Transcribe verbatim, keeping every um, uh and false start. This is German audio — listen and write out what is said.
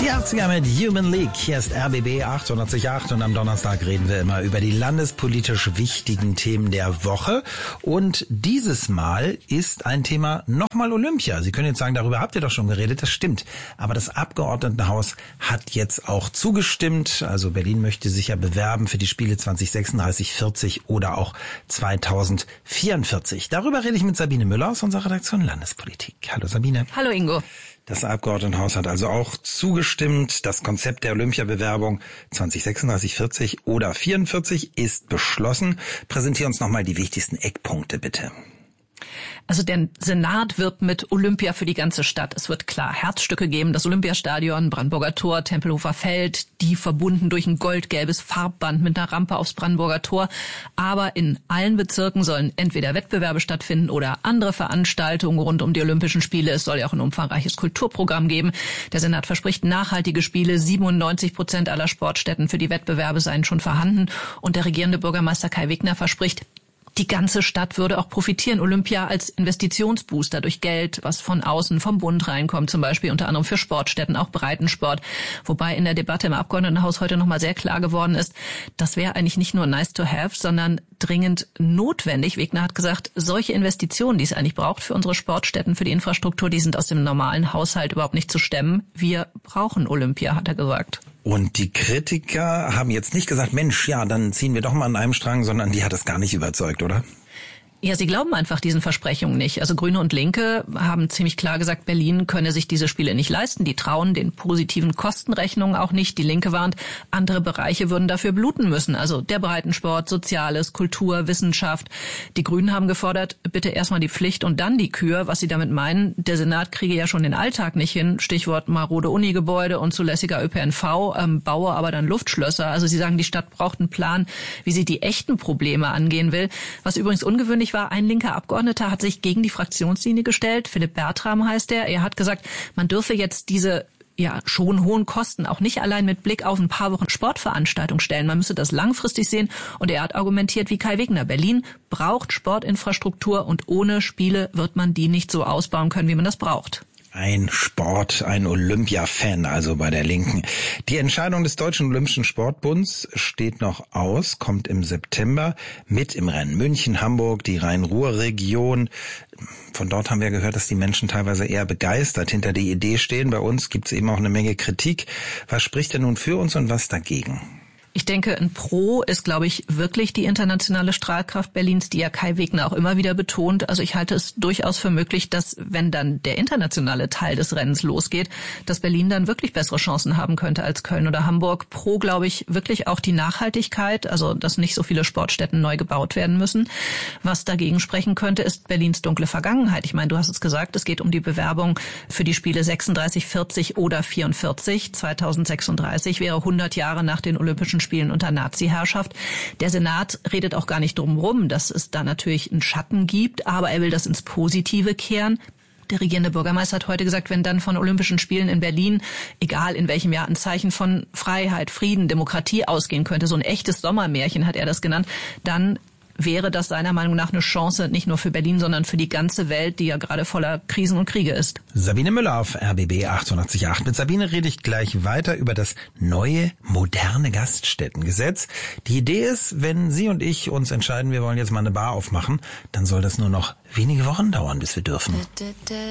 Die achtziger mit Human League. Hier ist R B B achtundachtzig Komma acht und am Donnerstag reden wir immer über die landespolitisch wichtigen Themen der Woche. Und dieses Mal ist ein Thema nochmal Olympia. Sie können jetzt sagen, darüber habt ihr doch schon geredet. Das stimmt. Aber das Abgeordnetenhaus hat jetzt auch zugestimmt. Also Berlin möchte sich ja bewerben für die Spiele zwanzig sechsunddreißig, vierzig oder auch zweitausendvierundvierzig. Darüber rede ich mit Sabine Müller aus unserer Redaktion Landespolitik. Hallo Sabine. Hallo Ingo. Das Abgeordnetenhaus hat also auch zugestimmt. Das Konzept der Olympiabewerbung zwanzig sechsunddreißig, vierzig oder vierundvierzig ist beschlossen. Präsentier uns nochmal die wichtigsten Eckpunkte, bitte. Also der Senat wirbt mit Olympia für die ganze Stadt. Es wird klar Herzstücke geben, das Olympiastadion, Brandenburger Tor, Tempelhofer Feld, die verbunden durch ein goldgelbes Farbband mit einer Rampe aufs Brandenburger Tor. Aber in allen Bezirken sollen entweder Wettbewerbe stattfinden oder andere Veranstaltungen rund um die Olympischen Spiele. Es soll ja auch ein umfangreiches Kulturprogramm geben. Der Senat verspricht nachhaltige Spiele. siebenundneunzig Prozent aller Sportstätten für die Wettbewerbe seien schon vorhanden. Und der regierende Bürgermeister Kai Wegner verspricht, die ganze Stadt würde auch profitieren. Olympia als Investitionsbooster durch Geld, was von außen vom Bund reinkommt, zum Beispiel unter anderem für Sportstätten, auch Breitensport. Wobei in der Debatte im Abgeordnetenhaus heute nochmal sehr klar geworden ist, das wäre eigentlich nicht nur nice to have, sondern dringend notwendig. Wegner hat gesagt, solche Investitionen, die es eigentlich braucht für unsere Sportstätten, für die Infrastruktur, die sind aus dem normalen Haushalt überhaupt nicht zu stemmen. Wir brauchen Olympia, hat er gesagt. Und die Kritiker haben jetzt nicht gesagt, Mensch, ja, dann ziehen wir doch mal an einem Strang, sondern die hat es gar nicht überzeugt, oder? Ja, sie glauben einfach diesen Versprechungen nicht. Also Grüne und Linke haben ziemlich klar gesagt, Berlin könne sich diese Spiele nicht leisten. Die trauen den positiven Kostenrechnungen auch nicht. Die Linke warnt, andere Bereiche würden dafür bluten müssen. Also der Breitensport, Soziales, Kultur, Wissenschaft. Die Grünen haben gefordert, bitte erstmal die Pflicht und dann die Kür. Was sie damit meinen, der Senat kriege ja schon den Alltag nicht hin. Stichwort marode Unigebäude und zulässiger Ö P N V, ähm, baue aber dann Luftschlösser. Also sie sagen, die Stadt braucht einen Plan, wie sie die echten Probleme angehen will. Was übrigens ungewöhnlich war, ein linker Abgeordneter hat sich gegen die Fraktionslinie gestellt. Philipp Bertram heißt er. Er hat gesagt, man dürfe jetzt diese ja schon hohen Kosten auch nicht allein mit Blick auf ein paar Wochen Sportveranstaltung stellen. Man müsse das langfristig sehen. Und er hat argumentiert wie Kai Wegner. Berlin braucht Sportinfrastruktur und ohne Spiele wird man die nicht so ausbauen können, wie man das braucht. Ein Sport, ein Olympia-Fan also bei der Linken. Die Entscheidung des Deutschen Olympischen Sportbunds steht noch aus, kommt im September mit im Rennen. München, Hamburg, die Rhein-Ruhr-Region. Von dort haben wir gehört, dass die Menschen teilweise eher begeistert hinter der Idee stehen. Bei uns gibt es eben auch eine Menge Kritik. Was spricht denn nun für uns und was dagegen? Ich denke, ein Pro ist, glaube ich, wirklich die internationale Strahlkraft Berlins, die ja Kai Wegner auch immer wieder betont. Also ich halte es durchaus für möglich, dass, wenn dann der internationale Teil des Rennens losgeht, dass Berlin dann wirklich bessere Chancen haben könnte als Köln oder Hamburg. Pro, glaube ich, wirklich auch die Nachhaltigkeit, also dass nicht so viele Sportstätten neu gebaut werden müssen. Was dagegen sprechen könnte, ist Berlins dunkle Vergangenheit. Ich meine, du hast es gesagt, es geht um die Bewerbung für die Spiele sechsunddreißig, vierzig oder vierundvierzig. zweitausendsechsunddreißig wäre hundert Jahre nach den Olympischen Spielen unter Nazi-Herrschaft. Der Senat redet auch gar nicht drum rum, dass es da natürlich einen Schatten gibt, aber er will das ins Positive kehren. Der regierende Bürgermeister hat heute gesagt, wenn dann von Olympischen Spielen in Berlin, egal in welchem Jahr, ein Zeichen von Freiheit, Frieden, Demokratie ausgehen könnte, so ein echtes Sommermärchen hat er das genannt, dann wäre das seiner Meinung nach eine Chance, nicht nur für Berlin, sondern für die ganze Welt, die ja gerade voller Krisen und Kriege ist. Sabine Müller auf R B B achtundachtzig Komma acht. Mit Sabine rede ich gleich weiter über das neue, moderne Gaststättengesetz. Die Idee ist, wenn Sie und ich uns entscheiden, wir wollen jetzt mal eine Bar aufmachen, dann soll das nur noch wenige Wochen dauern, bis wir dürfen.